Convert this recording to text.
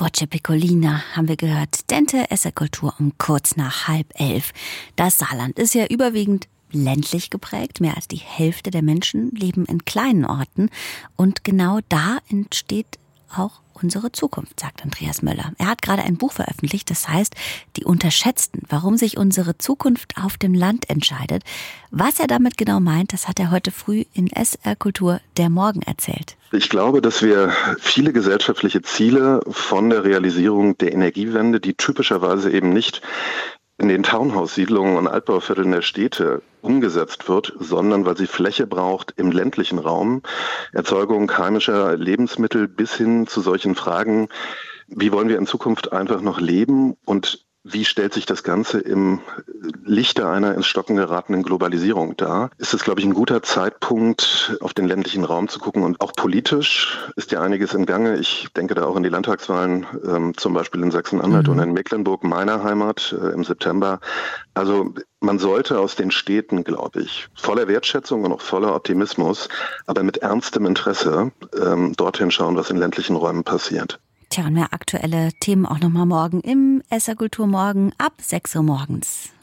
Voce Piccolina haben wir gehört. Dente Esserkultur um kurz nach 10:30. Das Saarland ist ja überwiegend ländlich geprägt. Mehr als die Hälfte der Menschen leben in kleinen Orten. Und genau da entsteht auch unsere Zukunft, sagt Andreas Möller. Er hat gerade ein Buch veröffentlicht, das heißt Die Unterschätzten, warum sich unsere Zukunft auf dem Land entscheidet. Was er damit genau meint, das hat er heute früh in SR Kultur der Morgen erzählt. Ich glaube, dass wir viele gesellschaftliche Ziele von der Realisierung der Energiewende, die typischerweise eben nicht in den Townhouse-Siedlungen und Altbauvierteln der Städte umgesetzt wird, sondern weil sie Fläche braucht im ländlichen Raum, Erzeugung heimischer Lebensmittel bis hin zu solchen Fragen, wie wollen wir in Zukunft einfach noch leben und wie stellt sich das Ganze im Lichte einer ins Stocken geratenen Globalisierung dar? Ist es, glaube ich, ein guter Zeitpunkt, auf den ländlichen Raum zu gucken. Und auch politisch ist ja einiges im Gange. Ich denke da auch an die Landtagswahlen, zum Beispiel in Sachsen-Anhalt und in Mecklenburg, meiner Heimat, im September. Also man sollte aus den Städten, glaube ich, voller Wertschätzung und auch voller Optimismus, aber mit ernstem Interesse dorthin schauen, was in ländlichen Räumen passiert. Tja, und mehr aktuelle Themen auch nochmal morgen im SR Kultur Morgen ab 6 Uhr morgens.